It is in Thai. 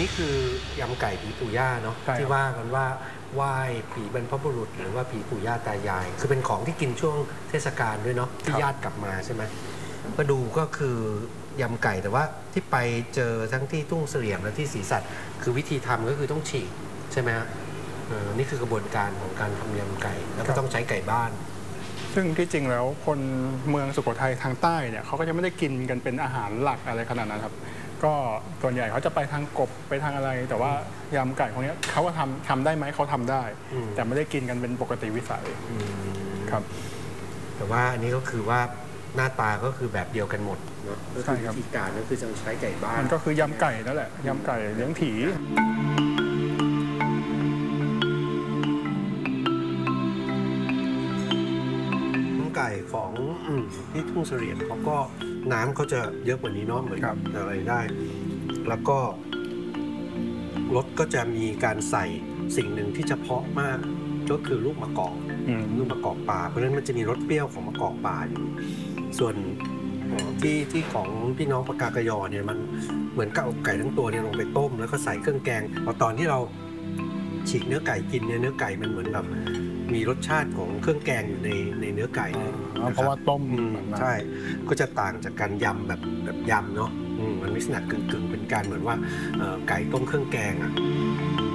นี้คือยำไก่ผีปู่ย่าเนาะที่ว่ากันว่าไหว้ผีบรรพบุรุษหรือว่าผีปู่ย่าตายาย คือเป็นของที่กินช่วงเทศกาลด้วยเนาะที่ญาติกลับมาใช่ไหมก็ดูก็คือยำไก่แต่ว่าที่ไปเจอทั้งที่ทุ่งเสลี่ยมและที่ศรีสัตว์คือวิธีทำก็คือต้องฉีกใช่ไหมฮะนี่คือกระบวนการของการทำยำไก่แล้วก็ต้องใช้ไก่บ้านซึ่งที่จริงแล้วคนเมืองสุโขทัยทางใต้เนี่ยเขาก็จะไม่ได้กินกันเป็นอาหารหลักอะไรขนาดนั้นครับก็ส่วนใหญ่เขาจะไปทางกบไปทางอะไรแต่ว่ายำไก่พวกนี้เขาก็ทำได้ไหมเขาทำได้แต่ไม่ได้กินกันเป็นปกติวิสัยครับแต่ว่าอันนี้ก็คือว่าหน้าตาก็คือแบบเดียวกันหมดเนาะใช่ครับวิธีการก็คือจะใช้ไก่บ้านมันก็คือยำไก่นั่นแหละยำไก่เลี้ยงผีไก่ของที่ทุ่งเสลี่ยมเขาก็น้ำเขาจะเยอะกว่านี้เนาะเหมือนอะไรได้ แล้วก็รสก็จะมีการใส่สิ่งหนึ่งที่เฉพาะมากก็คือลูกมะกอกป่าเพราะฉะนั้นมันจะมีรสเปรี้ยวของมะกอกป่าอยู่ส่วนที่ของพี่น้องปากากยอเนี่ยมันเหมือนกับเอาไก่ทั้งตัวเนี่ยลงไปต้มแล้วก็ใส่เครื่องแกงพอตอนที่เราฉีกเนื้อไก่กินเนี่ยเนื้อไก่มันเหมือนแบบมีรสชาติของเครื่องแกงอยู่ในเนื้อไก่เพราะว่าต้มใช่ก็จะต่างจากการยำแบบยำเนาะมันมีลักษณะกึ่งเป็นการเหมือนว่าไก่ต้มเครื่องแกงอ่ะ